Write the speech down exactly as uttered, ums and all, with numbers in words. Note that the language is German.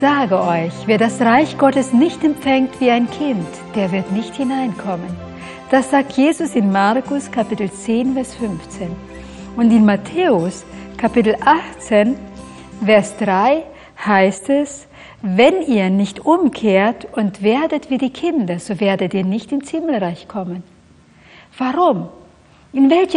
Ich sage euch, wer das Reich Gottes nicht empfängt wie ein Kind, der wird nicht hineinkommen. Das sagt Jesus in Markus Kapitel zehn, Vers fünfzehn. Und in Matthäus Kapitel achtzehn, Vers drei heißt es, wenn ihr nicht umkehrt und werdet wie die Kinder, so werdet ihr nicht ins Himmelreich kommen. Warum? In welcher